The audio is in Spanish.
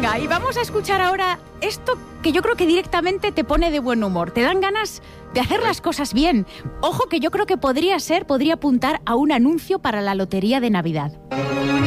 Venga, y vamos a escuchar ahora esto que yo creo que directamente te pone de buen humor. Te dan ganas de hacer las cosas bien. Ojo, que yo creo que podría apuntar a un anuncio para la lotería de Navidad.